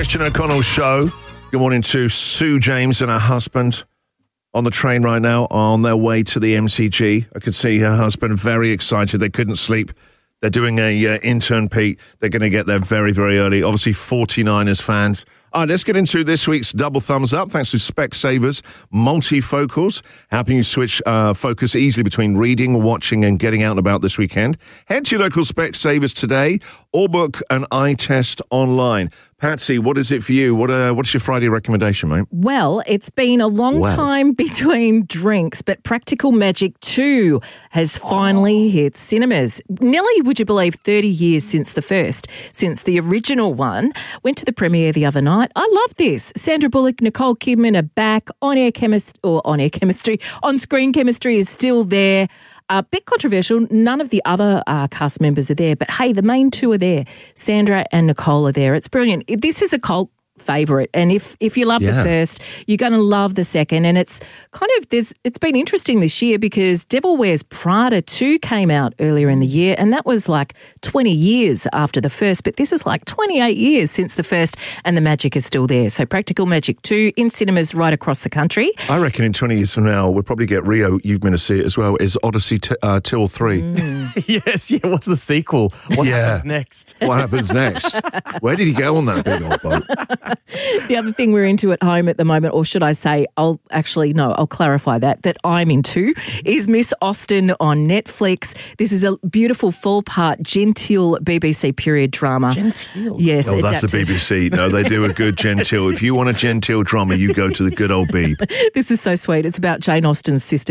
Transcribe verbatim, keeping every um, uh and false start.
Christian O'Connell Show. Good morning to Sue James and her husband on the train right now on their way to the M C G. I could see her husband very excited. They couldn't sleep. They're doing a uh, intern Pete. They're going to get there very, very early. Obviously, forty-niners fans. All right, let's get into this week's Double Thumbs Up. Thanks to Specsavers Multifocals, helping you switch uh, focus easily between reading, watching, and getting out and about this weekend. Head to your local Specsavers today or book an eye test online. Patsy, what is it for you? What uh, What's your Friday recommendation, mate? Well, it's been a long Wow. time between drinks, but Practical Magic two has finally Oh. hit cinemas. Nearly, would you believe, thirty years since the first, since the original one. Went to the premiere the other night. I love this. Sandra Bullock, Nicole Kidman are back. On-air chemist or on-air chemistry, on-screen chemistry is still there. A uh, bit controversial. None of the other uh, cast members are there, but hey, the main two are there. Sandra and Nicole are there. It's brilliant. This is a cult favourite, and if if you love Yeah. the first, you're going to love the second. And it's kind of there's it's been interesting this year because Devil Wears Prada two came out earlier in the year, and that was like twenty years after the first. But this is like twenty-eight years since the first, and the magic is still there. So Practical Magic two in cinemas right across the country. I reckon in twenty years from now, we'll probably get Rio, you've been to see it as well, is Odyssey t- uh, Till three. Yes, yeah. What's the sequel? What Yeah. happens next? What happens next? Where did he go on that big old boat? The other thing we're into at home at the moment, or should I say, I'll actually, no, I'll clarify that, that I'm into, is Miss Austen on Netflix. This is a beautiful four-part genteel B B C period drama. Genteel? Yes. Oh, that's the adapted. B B C. No, they do a good genteel. If you want a genteel drama, you go to the good old Beeb. This is so sweet. It's about Jane Austen's sister.